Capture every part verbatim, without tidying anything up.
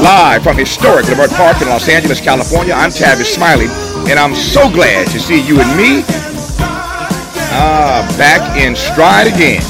Live from historic Leimert Park in Los Angeles, California, I'm Tavis Smiley, and I'm so glad to see you and me uh, back in stride again.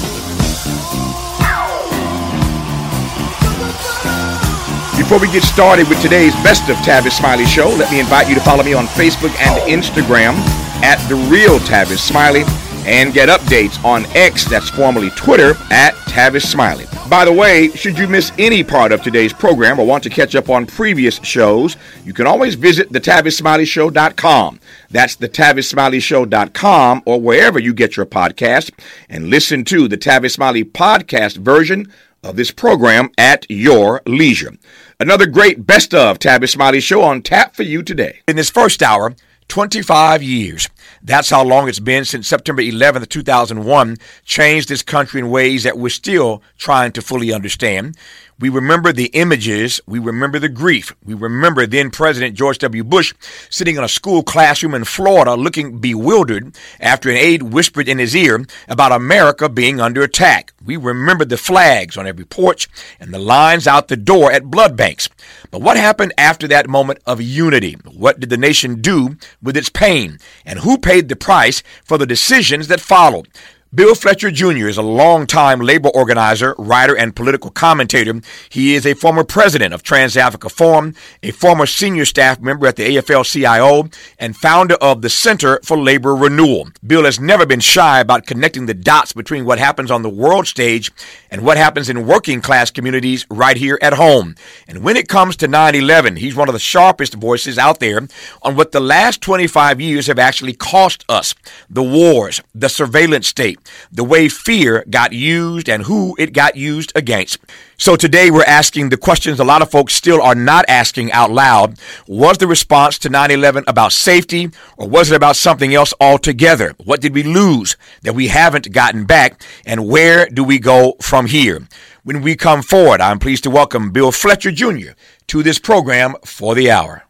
Before we get started with today's Best of Tavis Smiley show, let me invite you to follow me on Facebook and Instagram at The Real Tavis Smiley, and get updates on X, that's formerly Twitter, at Tavis Smiley. By the way, should you miss any part of today's program or want to catch up on previous shows, you can always visit the tavis smiley show dot com. That's the tavis smiley show dot com, or wherever you get your podcast, and listen to the Tavis Smiley podcast version of this program at your leisure. Another great Best of Tavis Smiley show on tap for you today. In this first hour, twenty-five years. That's how long it's been since September eleventh, two thousand one changed this country in ways that we're still trying to fully understand. We remember the images. We remember the grief. We remember then President George W. Bush sitting in a school classroom in Florida looking bewildered after an aide whispered in his ear about America being under attack. We remember the flags on every porch and the lines out the door at blood banks. But what happened after that moment of unity? What did the nation do with its pain? And who paid the price for the decisions that followed? Bill Fletcher Junior is a longtime labor organizer, writer, and political commentator. He is a former president of Trans-Africa Forum, a former senior staff member at the A F L C I O, and founder of the Center for Labor Renewal. Bill has never been shy about connecting the dots between what happens on the world stage and what happens in working class communities right here at home. And when it comes to nine eleven, he's one of the sharpest voices out there on what the last twenty-five years have actually cost us. The wars, the surveillance state, the way fear got used and who it got used against. So today we're asking the questions a lot of folks still are not asking out loud. Was the response to nine eleven about safety, or was it about something else altogether? What did we lose that we haven't gotten back, and where do we go from here? When we come forward, I'm pleased to welcome Bill Fletcher Junior to this program for the hour.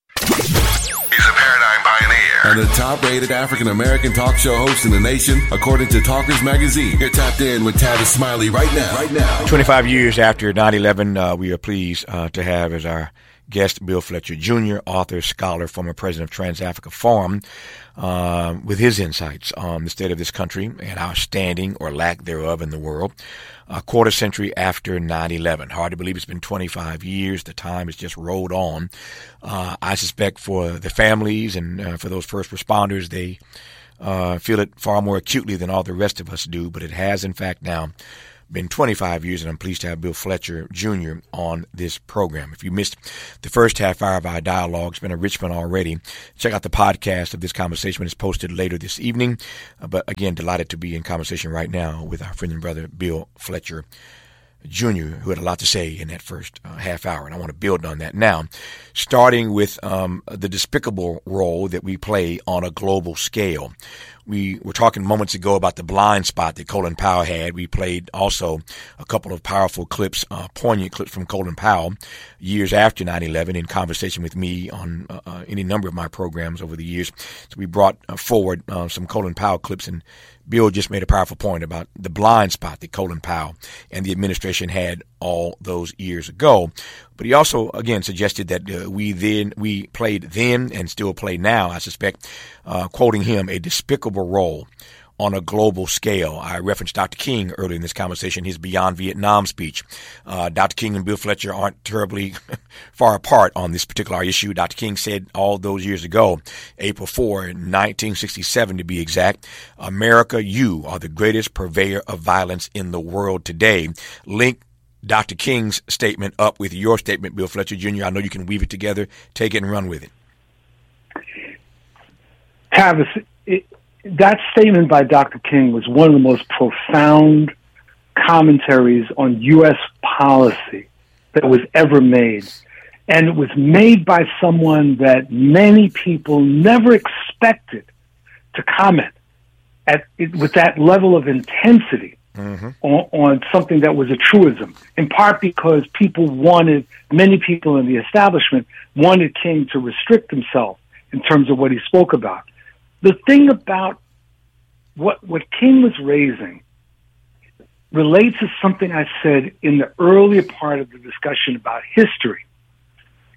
And the top-rated African-American talk show host in the nation, according to Talkers Magazine. You're tapped in with Tavis Smiley right now. Right now. twenty-five years after nine eleven, uh, we are pleased uh, to have as our guest Bill Fletcher Junior, author, scholar, former president of Trans-Africa Forum, uh, with his insights on the state of this country and our standing or lack thereof in the world. A quarter century after nine eleven. Hard to believe it's been twenty-five years. The time has just rolled on. Uh, I suspect for the families and uh, for those first responders, they uh, feel it far more acutely than all the rest of us do. But it has, in fact, now been twenty-five years, and I'm pleased to have Bill Fletcher Junior on this program. If you missed the first half hour of our dialogue, it's been a rich one already. Check out the podcast of this conversation when it's posted later this evening. Uh, but again, delighted to be in conversation right now with our friend and brother, Bill Fletcher Junior, who had a lot to say in that first uh, half hour, and I want to build on that now, starting with um, the despicable role that we play on a global scale. We were talking moments ago about the blind spot that Colin Powell had. We played also a couple of powerful clips, uh, poignant clips from Colin Powell years after nine eleven in conversation with me on uh, uh, any number of my programs over the years. So we brought uh, forward uh, some Colin Powell clips, and Bill just made a powerful point about the blind spot that Colin Powell and the administration had all those years ago. But he also, again, suggested that uh, we then we played then and still play now, I suspect, uh, quoting him, a despicable role on a global scale. I referenced Doctor King earlier in this conversation, his Beyond Vietnam speech. Uh, Doctor King and Bill Fletcher aren't terribly far apart on this particular issue. Doctor King said all those years ago, April fourth, nineteen sixty-seven to be exact, America, you are the greatest purveyor of violence in the world today. Link Doctor King's statement up with your statement, Bill Fletcher Junior I know you can weave it together. Take it and run with it. Tavis, it, that statement by Doctor King was one of the most profound commentaries on U S policy that was ever made. And it was made by someone that many people never expected to comment at it, with that level of intensity. Mm-hmm. On, on something that was a truism, in part because people wanted, many people in the establishment wanted King to restrict himself in terms of what he spoke about. The thing about what, what King was raising relates to something I said in the earlier part of the discussion about history.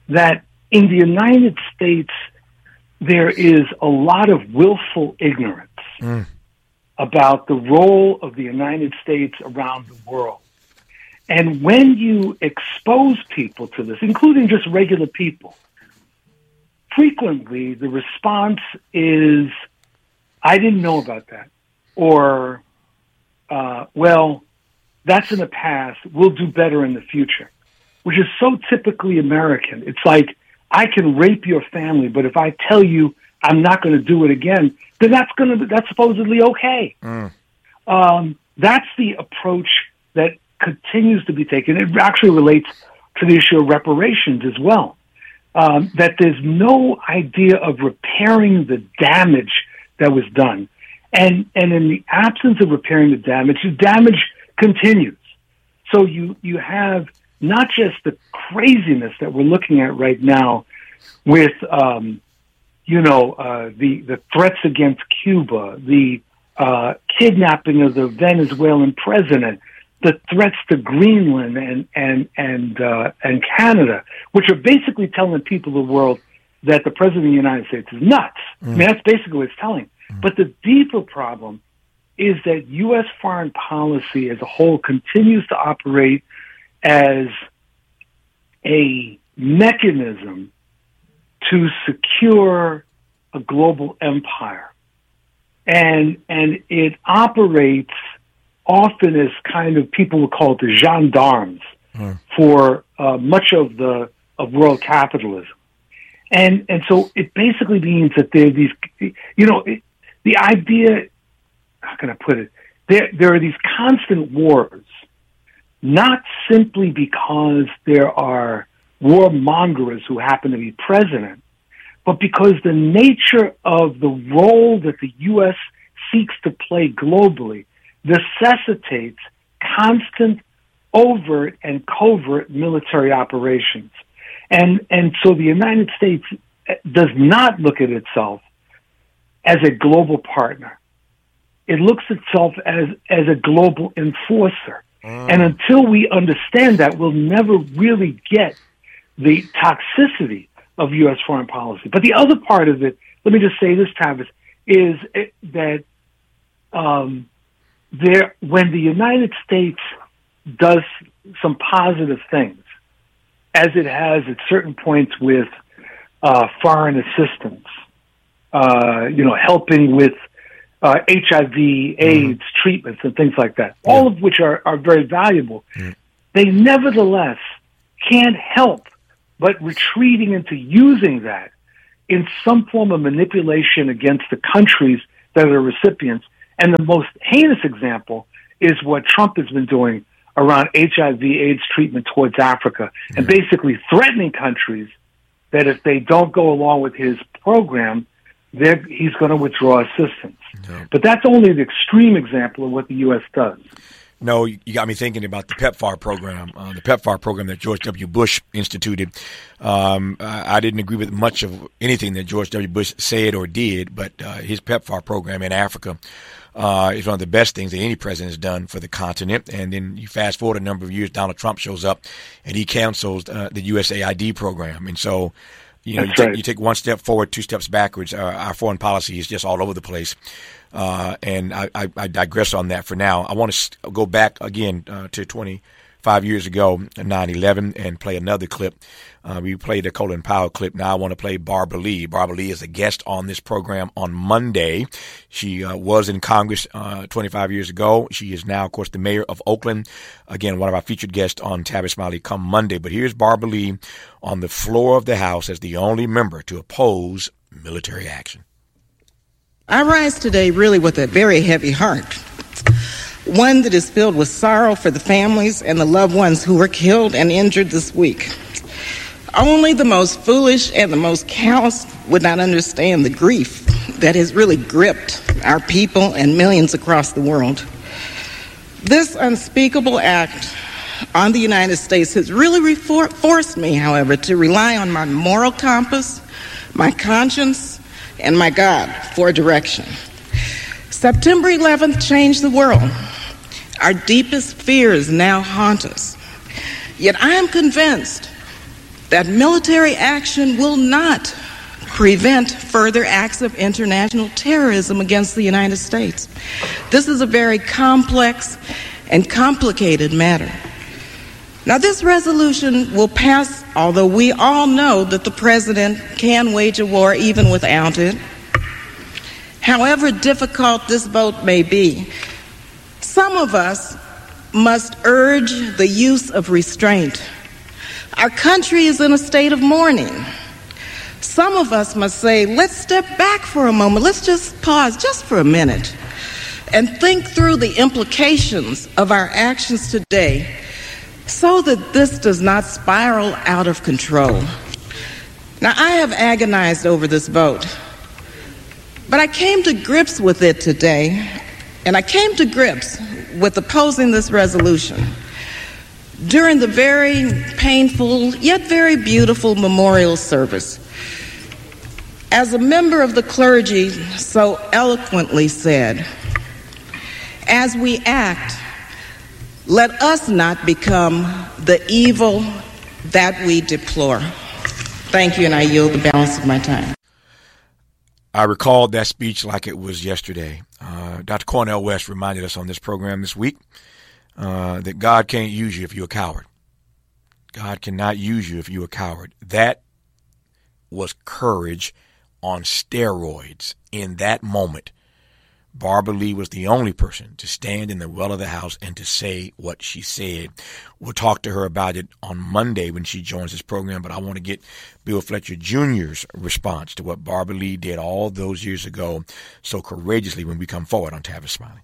that in the United States, there is a lot of willful ignorance mm. about the role of the United States around the world. And when you expose people to this, including just regular people, frequently the response is, I didn't know about that. Or, uh, well, that's in the past. We'll do better in the future, which is so typically American. It's like, I can rape your family, but if I tell you I'm not going to do it again, then that's going to that's supposedly okay. Mm. Um, that's the approach that continues to be taken. It actually relates to the issue of reparations as well. Um, that there's no idea of repairing the damage that was done, and and in the absence of repairing the damage, the damage continues. So you you have not just the craziness that we're looking at right now with, um, you know, uh, the, the threats against Cuba, the uh, kidnapping of the Venezuelan president, the threats to Greenland and and and uh, and Canada, which are basically telling people of the world that the president of the United States is nuts. Mm. I mean, that's basically what it's telling. Mm. But the deeper problem is that U S foreign policy as a whole continues to operate as a mechanism to secure a global empire. And and it operates often as kind of, people would call it the gendarmes mm. for uh, much of the of world capitalism. And and so it basically means that there are these, you know, it, the idea, how can I put it, there there are these constant wars, not simply because there are warmongers who happen to be president, but because the nature of the role that the U S seeks to play globally necessitates constant overt and covert military operations. And and so the United States does not look at itself as a global partner. It looks at itself as, as a global enforcer. Mm. And until we understand that, we'll never really get the toxicity of U S foreign policy. But the other part of it, let me just say this, Tavis, is that um, there, when the United States does some positive things, as it has at certain points with uh, foreign assistance, uh, you know, helping with uh, H I V, AIDS, mm. treatments, and things like that, yeah. all of which are, are very valuable, mm. they nevertheless can't help but retreating into using that in some form of manipulation against the countries that are recipients. And the most heinous example is what Trump has been doing around H I V AIDS treatment towards Africa, and mm-hmm. basically threatening countries that if they don't go along with his program, he's going to withdraw assistance. Yeah. But that's only the extreme example of what the U S does. No, you got me thinking about the PEPFAR program, uh, the PEPFAR program that George W. Bush instituted. Um, I, I didn't agree with much of anything that George W. Bush said or did, but uh, his PEPFAR program in Africa uh, is one of the best things that any president has done for the continent. And then you fast forward a number of years, Donald Trump shows up and he cancels uh, the U S A I D program. And so, you know, you, right. take, you take one step forward, two steps backwards. Uh, our foreign policy is just all over the place. Uh, and I, I, I digress on that for now. I want to go back again uh, to twenty-five years ago, nine eleven, and play another clip. Uh, we played a Colin Powell clip. Now I want to play Barbara Lee. Barbara Lee is a guest on this program on Monday. She uh, was in Congress uh, twenty-five years ago. She is now, of course, the mayor of Oakland. Again, one of our featured guests on Tavis Smiley come Monday. But here's Barbara Lee on the floor of the House as the only member to oppose military action. I rise today really with a very heavy heart, one that is filled with sorrow for the families and the loved ones who were killed and injured this week. Only the most foolish and the most callous would not understand the grief that has really gripped our people and millions across the world. This unspeakable act on the United States has really refor- forced me, however, to rely on my moral compass, my conscience, and my God for direction. September eleventh changed the world. Our deepest fears now haunt us. Yet I am convinced that military action will not prevent further acts of international terrorism against the United States. This is a very complex and complicated matter. Now, this resolution will pass, although we all know that the president can wage a war even without it. However difficult this vote may be, some of us must urge the use of restraint. Our country is in a state of mourning. Some of us must say, let's step back for a moment. Let's just pause just for a minute and think through the implications of our actions today so that this does not spiral out of control. Now, I have agonized over this vote, but I came to grips with it today, and I came to grips with opposing this resolution during the very painful yet very beautiful memorial service. As a member of the clergy so eloquently said, as we act, let us not become the evil that we deplore. Thank you, and I yield the balance of my time. I recalled that speech like it was yesterday. Uh, Doctor Cornel West reminded us on this program this week uh, that God can't use you if you're a coward. God cannot use you if you're a coward. That was courage on steroids in that moment. Barbara Lee was the only person to stand in the well of the House and to say what she said. We'll talk to her about it on Monday when she joins this program, but I want to get Bill Fletcher Junior's response to what Barbara Lee did all those years ago so courageously when we come forward on Tavis Smiley.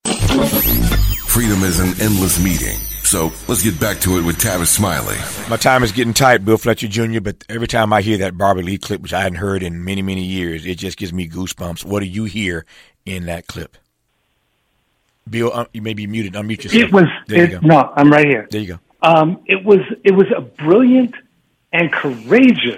Freedom is an endless meeting, so let's get back to it with Tavis Smiley. My time is getting tight, Bill Fletcher Junior, but every time I hear that Barbara Lee clip, which I hadn't heard in many, many years, it just gives me goosebumps. What do you hear in that clip? Bill, um, you may be muted. Unmute yourself. It was, there it, you go. no, I'm right here. There you go. Um, it was, it was a brilliant and courageous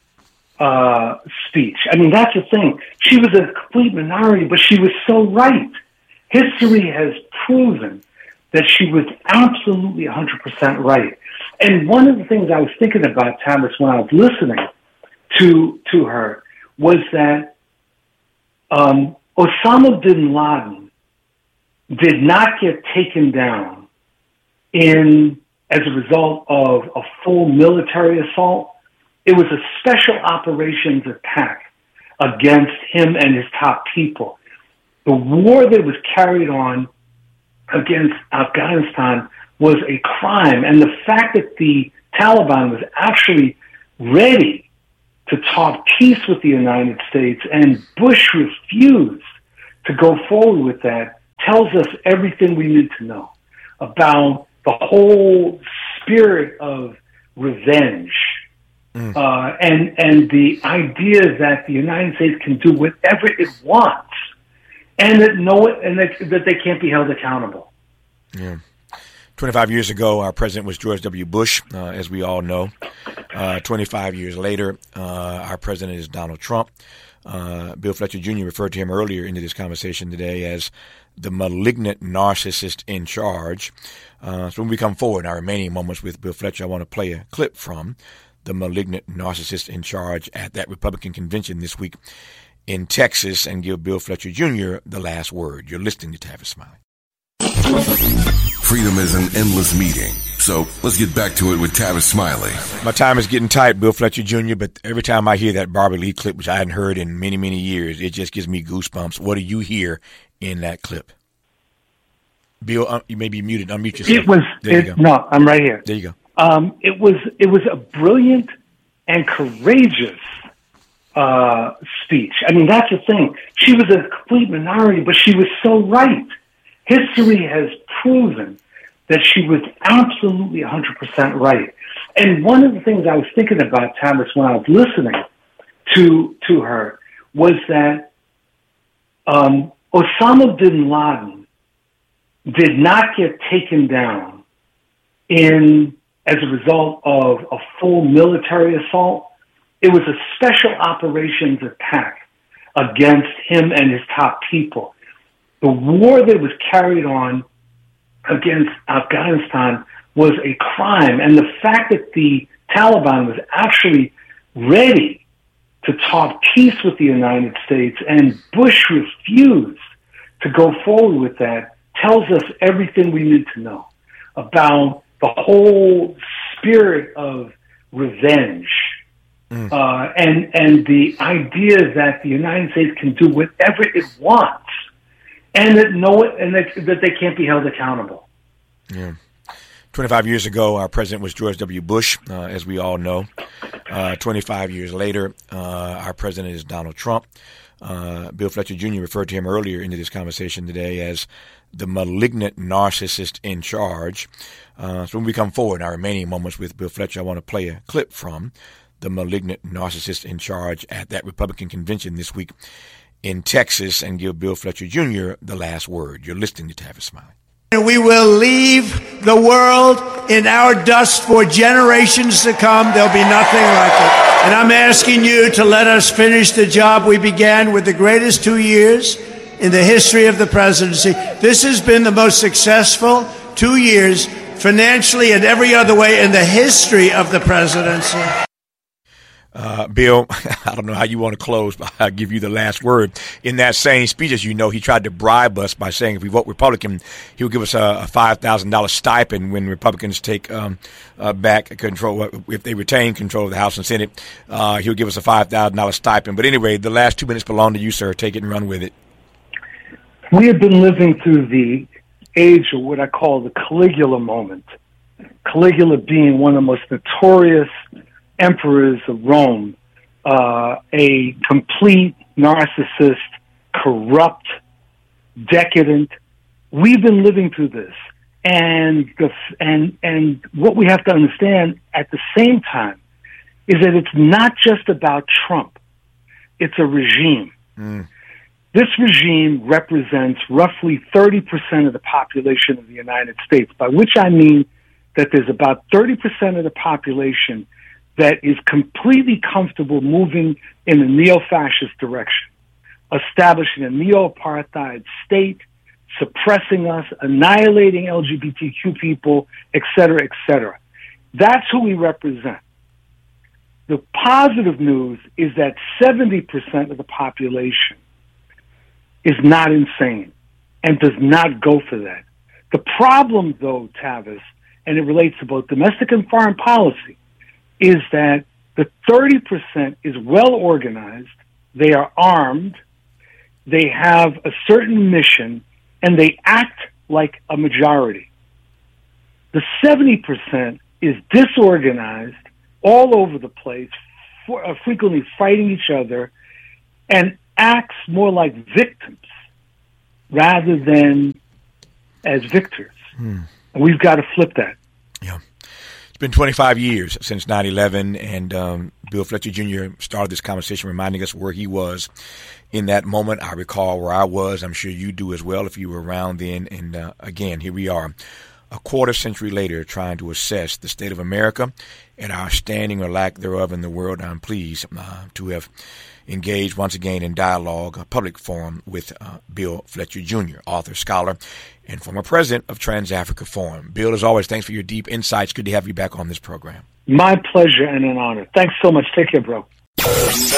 uh, speech. I mean, that's the thing. She was a complete minority, but she was so right. History has proven that she was absolutely one hundred percent right. And one of the things I was thinking about, Thomas, when I was listening to to her, was that um, Osama bin Laden did not get taken down in as a result of a full military assault. It was a special operations attack against him and his top people. The war that was carried on against Afghanistan was a crime, and the fact that the Taliban was actually ready to talk peace with the United States and Bush refused to go forward with that tells us everything we need to know about the whole spirit of revenge. Mm. Uh, and and the idea that the United States can do whatever it wants, and that no, and that, that they can't be held accountable. Yeah, twenty-five years ago, our president was George W. Bush, uh, as we all know. Uh, twenty-five years later, uh, our president is Donald Trump. Uh, Bill Fletcher Junior referred to him earlier into this conversation today as the malignant narcissist in charge. Uh, so when we come forward in our remaining moments with Bill Fletcher, I want to play a clip from the malignant narcissist in charge at that Republican convention this week in Texas and give Bill Fletcher Junior the last word. You're listening to Tavis Smiley. Freedom is an endless meeting, so let's get back to it with Tavis Smiley. My time is getting tight, Bill Fletcher Junior, but every time I hear that Barbara Lee clip, which I hadn't heard in many, many years, it just gives me goosebumps. What do you hear in that clip? Bill, um, you may be muted. Unmute yourself. It was, there it, you go. No, I'm right here. There you go. Um, it was it was a brilliant and courageous uh, speech. I mean, that's the thing. She was a complete minority, but she was so right. History has proven that she was absolutely one hundred percent right. And one of the things I was thinking about, Thomas, when I was listening to to her, was that um, Osama bin Laden did not get taken down in as a result of a full military assault. It was a special operations attack against him and his top people. The war that was carried on against Afghanistan was a crime, and the fact that the Taliban was actually ready to talk peace with the United States, and Bush refused to go forward with that, tells us everything we need to know about the whole spirit of revenge. Mm. Uh, and and the idea that the United States can do whatever it wants, and that no, and that, that they can't be held accountable. Yeah, twenty-five years ago, our president was George W. Bush, uh, as we all know. Uh, twenty-five years later, uh, our president is Donald Trump. Uh, Bill Fletcher Junior referred to him earlier into this conversation today as the malignant narcissist in charge. Uh, so when we come forward in our remaining moments with Bill Fletcher, I want to play a clip from the malignant narcissist in charge at that Republican convention this week in Texas and give Bill Fletcher Junior the last word. You're listening to Tavis Smiley. We will leave the world in our dust for generations to come. There'll be nothing like it. And I'm asking you to let us finish the job we began with the greatest two years in the history of the presidency. This has been the most successful two years financially and every other way in the history of the presidency. Uh, Bill, I don't know how you want to close, but I'll give you the last word. In that same speech, as you know, he tried to bribe us by saying if we vote Republican, he will give us a, a five thousand dollars stipend when Republicans take um, uh, back control. If they retain control of the House and Senate, uh, he'll give us a five thousand dollars stipend. But anyway, the last two minutes belong to you, sir. Take it and run with it. We have been living through the age of what I call the Caligula moment. Caligula being one of the most notorious emperors of Rome, uh, a complete narcissist, corrupt, decadent. We've been living through this, and the and and what we have to understand at the same time is that it's not just about Trump; it's a regime. Mm. This regime represents roughly thirty percent of the population of the United States, by which I mean that there's about thirty percent of the population that is completely comfortable moving in a neo-fascist direction, establishing a neo-apartheid state, suppressing us, annihilating L G B T Q people, et cetera, et cetera. That's who we represent. The positive news is that seventy percent of the population is not insane and does not go for that. The problem, though, Tavis, and it relates to both domestic and foreign policy, is that the thirty percent is well organized, they are armed, they have a certain mission, and they act like a majority. The seventy percent is disorganized, all over the place, for, uh, frequently fighting each other, and acts more like victims rather than as victors. Hmm. And we've got to flip that. Yeah. It's been twenty-five years since nine eleven, and um, Bill Fletcher Junior started this conversation reminding us where he was in that moment. I recall where I was. I'm sure you do as well if you were around then. And uh, again, here we are, a quarter century later, trying to assess the state of America and our standing or lack thereof in the world. I'm pleased uh, to have engaged once again in dialogue, a public forum with uh, Bill Fletcher Junior, author, scholar, and former president of Trans-Africa Forum. Bill, as always, thanks for your deep insights. Good to have you back on this program. My pleasure and an honor. Thanks so much. Take care, bro.